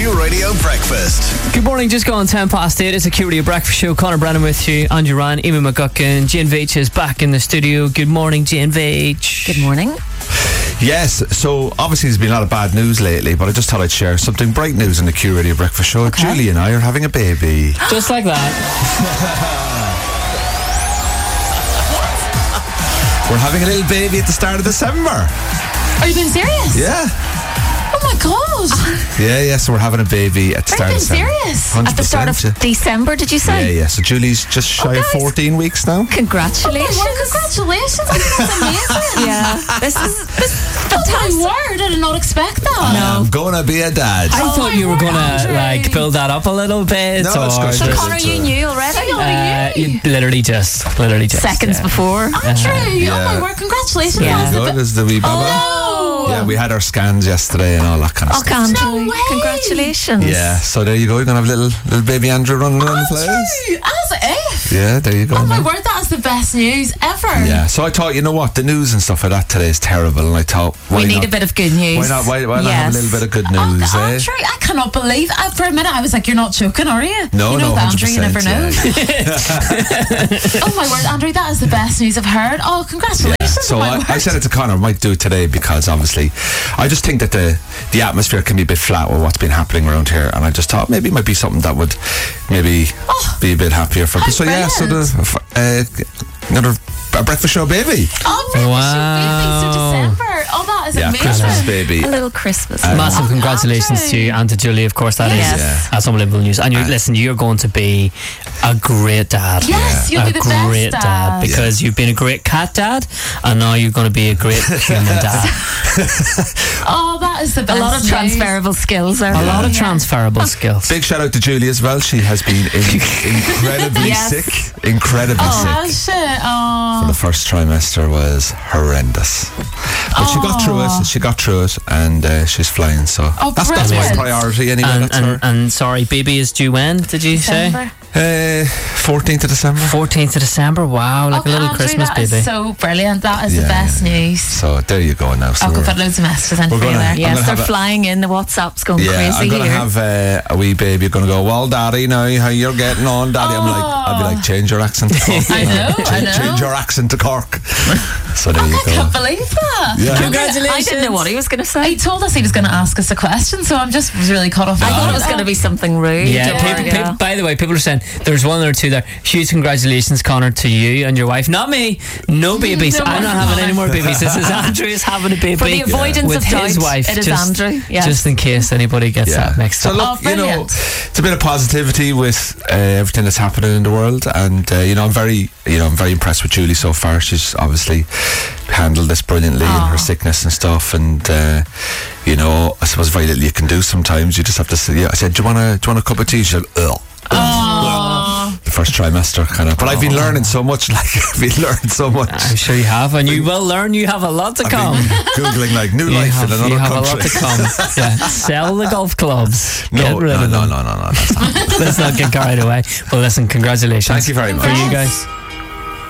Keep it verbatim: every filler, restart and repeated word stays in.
Q Radio Breakfast. Good morning, just gone ten past eight. It's a Q Radio Breakfast Show. Conor Brennan with you, Andrew Ryan, Amy McGuckin. Jane Veitch is back in the studio. Good morning, Jane Veitch. Good morning. Yes, so obviously there's been a lot of bad news lately, but I just thought I'd share something bright news in the Q Radio Breakfast Show. Okay. Julie and I are having a baby. Just like that. We're having a little baby at the start of December. Are you being serious? Yeah. Oh my god. Yeah, yeah, so we're having a baby at the Are you start being of December. serious? one hundred percent, At the start of yeah. December, did you say? Yeah, yeah, so Julie's just shy Oh, of guys. fourteen weeks now. Congratulations. Oh, well, congratulations. I think that's amazing. Yeah. This is this is Oh my fantastic. word, I did not expect that. I'm gonna be a dad. I Oh thought my you were word, going to Andrew. like build that up a little bit. No, it's or good. So Straight Connor, into you it. knew already? Uh, you literally just, literally just. Seconds yeah. before. Andrew, yeah. oh my word, congratulations. Yeah. That's the Good bi- as the wee baba. Oh, Yeah, we had our scans yesterday and all that kind of Oh, stuff. Andrew, No way. congratulations. Yeah, so there you go. You're going to have little little baby Andrew running around the place. Andrew, as if. Yeah, there you go. Oh my man. word, that is the best news ever. Yeah, so I thought, you know what, the news and stuff like that today is terrible, and I thought, why We need not, a bit of good news. Why not? Why, why not Yes. have a little bit of good Oh, news, eh? Andrew, I cannot believe. I, for a minute, I was like, "You're not joking, are you?" No, you know no, that, Andrew. You never know. yeah, Oh my word, Andrew, that is the best news I've heard. Oh, congratulations! yeah. So oh my I, word. I said it to Connor, I might do it today because obviously, I just think that the the atmosphere can be a bit flat with what's been happening around here, and I just thought maybe it might be something that would maybe Oh, be a bit happier for. how So yeah, so the uh, another a breakfast show baby. Oh, really? Wow. So December. Oh, that is Yeah, amazing. Christmas baby. A little Christmas. Massive Oh, congratulations Andrew. to you and to Julie, of course. That is Yes. Yeah. that's unbelievable news. And you, listen, you're going to be a great dad. Yes, you'll a be the best great dad, dad. because you've been a great cat dad, and now you're going to be a great human dad. Oh, that is the A best lot of news. transferable skills there. A lot of Yeah. transferable skills. Big shout out to Julie as well. She has been in, incredibly Yes. sick, incredibly Oh, sick. has she? Oh. The first trimester was horrendous, but she got through it. She got through it, and uh, she's flying. So Oh, that's that's my brilliant. priority anyway. And, that's and, her. and sorry, baby is due when, did you December. Uh, fourteenth of December. say? fourteenth of December. Wow, like Oh, a little Andrew, Christmas that is baby. so brilliant. That is Yeah, the best yeah. news. So there you go now. So I'll go we're- put loads of messages in We're for you gonna- there. I'm Yes, gonna they're have a- flying in. The WhatsApp's going yeah, crazy I'm gonna here. have uh, a wee baby. You're gonna go, well, Daddy, now how you're getting on, Daddy? I'm like, I'll be like, change your accent to Cork. I know, I change, know. change your accent to Cork. So there you I can't go. believe that. Yeah. Congratulations. I didn't know what he was going to say. He told us he was going to ask us a question, so I'm just really caught off. I thought guard. it was going to be something rude. Yeah, or, people, yeah. people, by the way, people are saying there's one or two there. Huge congratulations, Connor, to you and your wife. Not me. No babies. No I'm not more having Connor. any more babies. This is Andrew is having a baby. For the avoidance with of doubt, his wife. it is just, Andrew, yes. just in case anybody gets Yeah. that mixed So up. look, Oh, you know, brilliant. it's a bit of positivity with uh, everything that's happening in the world, and uh, you know, I'm very, you know, I'm very impressed with Julie so far. She's obviously handled this brilliantly in her sickness and stuff, and uh, you know, I suppose very little you can do sometimes. You just have to say, yeah. I said, do you want a, do you want a cup of tea? She said, ugh. The first trimester, kind of. But I've been learning so much. Like I've been learning so much. I'm sure you have, and you will learn. You have a lot to I've come. been googling like new You life have, in another you have country. a lot to come. Yeah. Sell the golf clubs. No, Get rid no, of no, them. no, no, no, that's not. Let's not get carried away. Well, listen, congratulations. Thank you very much. For you guys.